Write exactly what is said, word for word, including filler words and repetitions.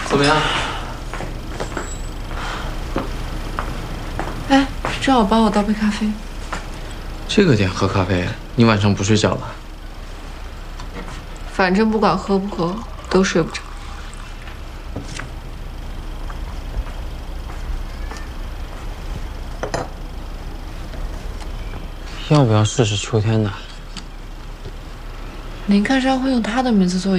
怎么样？ 哎，正好帮我倒杯咖啡。 这个点喝咖啡，你晚上不睡觉了？ 反正不管喝不喝，都睡不着。 要不要试试秋天的？ 您看上会用他的名字作为